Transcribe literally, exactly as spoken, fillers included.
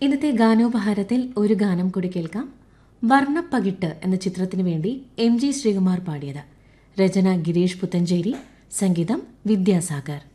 ഇന്നത്തെ ഗാനോപഹാരത്തിൽ ഒരു ഗാനം കൂടി കേൾക്കാം. വർണ്ണപ്പകിട്ട് എന്ന ചിത്രത്തിനു വേണ്ടി എം ജി ശ്രീകുമാർ പാടിയത്. രചന ഗിരീഷ് പുത്തഞ്ചേരി, സംഗീതം വിദ്യാസാഗർ.